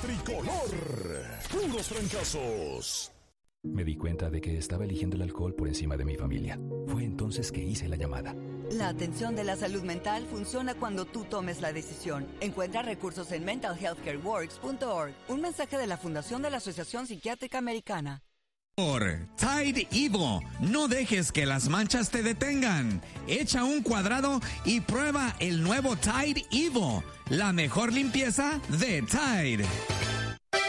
tricolor. Puros fracasos. Me di cuenta de que estaba eligiendo el alcohol por encima de mi familia. Fue entonces que hice la llamada. La atención de la salud mental funciona cuando tú tomes la decisión. Encuentra recursos en mentalhealthcareworks.org. Un mensaje de la Fundación de la Asociación Psiquiátrica Americana. Tide Evo. No dejes que las manchas te detengan. Echa un cuadrado y prueba el nuevo Tide Evo. La mejor limpieza de Tide.